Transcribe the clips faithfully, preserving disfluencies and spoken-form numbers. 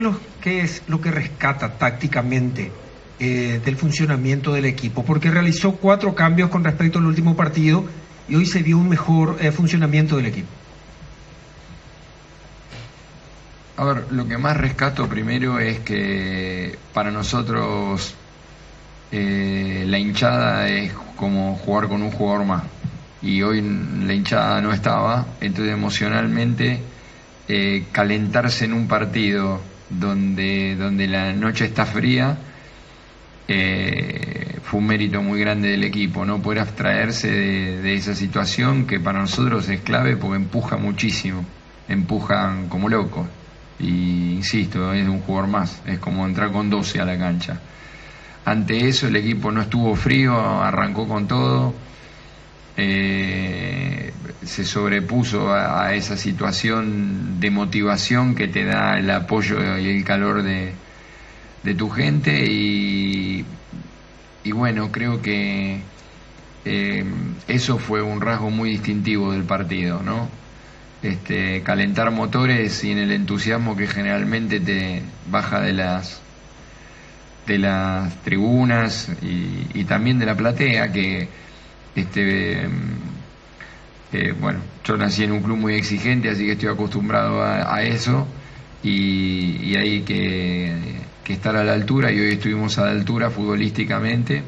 ¿Qué es lo que rescata tácticamente eh, del funcionamiento del equipo? Porque realizó cuatro cambios con respecto al último partido y hoy se vio un mejor eh, funcionamiento del equipo. A ver, lo que más rescato primero es que para nosotros eh, la hinchada es como jugar con un jugador más. Y hoy la hinchada no estaba, entonces emocionalmente eh, calentarse en un partido donde, donde la noche está fría, eh, fue un mérito muy grande del equipo, no poder abstraerse de, de esa situación que para nosotros es clave porque empuja muchísimo, empujan como locos. Y insisto, es un jugador más, es como entrar con doce a la cancha. Ante eso el equipo no estuvo frío, arrancó con todo, eh, se sobrepuso a, a esa situación de motivación que te da el apoyo y el calor de, de tu gente y, y bueno, creo que eh, eso fue un rasgo muy distintivo del partido, ¿no? Este, calentar motores sin el entusiasmo que generalmente te baja de las de las tribunas y, y también de la platea, que este eh, bueno, yo nací en un club muy exigente, así que estoy acostumbrado a, a eso y, y hay que, que estar a la altura, y hoy estuvimos a la altura futbolísticamente,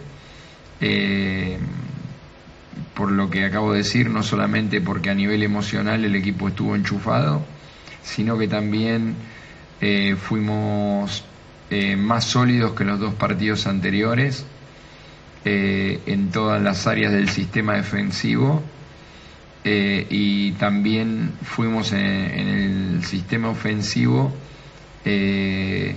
eh, por lo que acabo de decir, no solamente porque a nivel emocional el equipo estuvo enchufado, sino que también eh, fuimos eh, más sólidos que los dos partidos anteriores eh, en todas las áreas del sistema defensivo, eh, y también fuimos en, en el sistema ofensivo eh,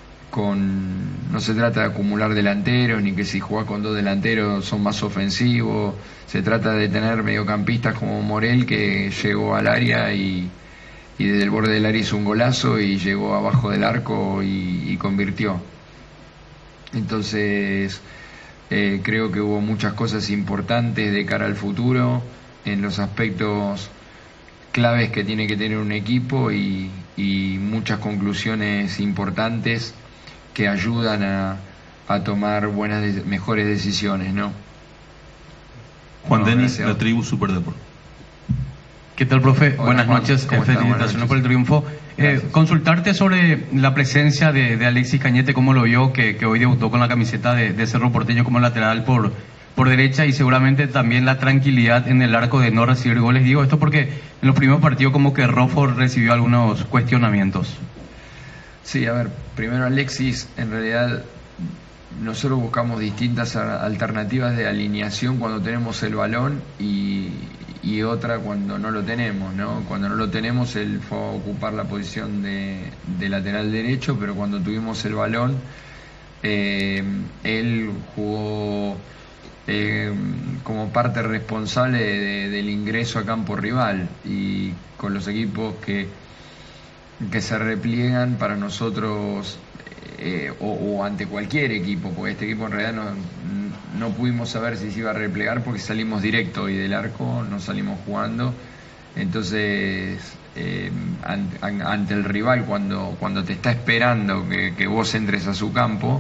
con, no se trata de acumular delanteros, ni que si jugás con dos delanteros son más ofensivos, se trata de tener mediocampistas como Morel, que llegó al área y, y desde el borde del área hizo un golazo y llegó abajo del arco y, y convirtió. Entonces eh, creo que hubo muchas cosas importantes de cara al futuro en los aspectos claves que tiene que tener un equipo y, y muchas conclusiones importantes que ayudan a, a tomar buenas, mejores decisiones, ¿no? Juan no, Denis, la tribu Superdeport. ¿Qué tal, profe? Hola, Buenas Juan. noches, ¿Cómo está? felicitaciones Buenas por el triunfo. Eh, consultarte sobre la presencia de, de Alexis Cañete, cómo lo vio, que, que hoy debutó con la camiseta de, de Cerro Porteño como lateral por, por derecha, y seguramente también la tranquilidad en el arco de no recibir goles. Digo esto porque en los primeros partidos como que Rofford recibió algunos cuestionamientos. Sí, a ver, primero Alexis, en realidad nosotros buscamos distintas alternativas de alineación cuando tenemos el balón y, y otra cuando no lo tenemos, ¿no? Cuando no lo tenemos él fue a ocupar la posición de, de lateral derecho, pero cuando tuvimos el balón eh, él jugó eh, como parte responsable de, de, del ingreso a campo rival, y con los equipos que que se repliegan para nosotros eh, o, o ante cualquier equipo, porque este equipo en realidad no, no pudimos saber si se iba a replegar porque salimos directo y del arco no salimos jugando. Entonces eh, ante, ante el rival, cuando, cuando te está esperando que, que vos entres a su campo,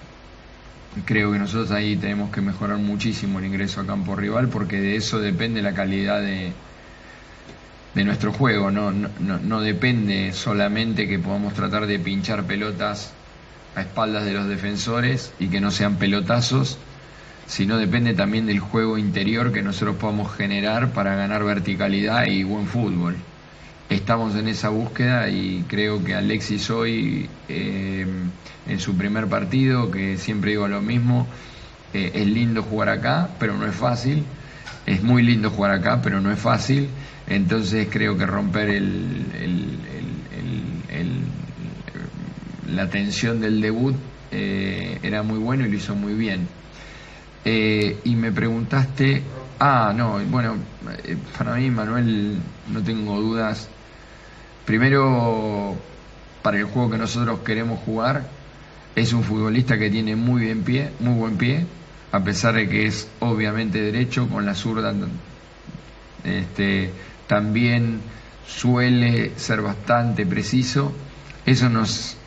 creo que nosotros ahí tenemos que mejorar muchísimo el ingreso a campo rival, porque de eso depende la calidad de de nuestro juego, no, no, no depende solamente que podamos tratar de pinchar pelotas a espaldas de los defensores y que no sean pelotazos, sino depende también del juego interior que nosotros podamos generar para ganar verticalidad y buen fútbol. Estamos en esa búsqueda y creo que Alexis hoy, eh, en su primer partido, que siempre digo lo mismo, eh, es lindo jugar acá, pero no es fácil. Es muy lindo jugar acá, pero no es fácil. Entonces creo que romper el, el, el, el, el, la tensión del debut eh, era muy bueno y lo hizo muy bien. Eh, y me preguntaste, ah, no, bueno, eh, para mí Manuel, no tengo dudas. Primero, para el juego que nosotros queremos jugar, es un futbolista que tiene muy bien pie, muy buen pie, a pesar de que es obviamente derecho, con la zurda este, también suele ser bastante preciso. Eso nos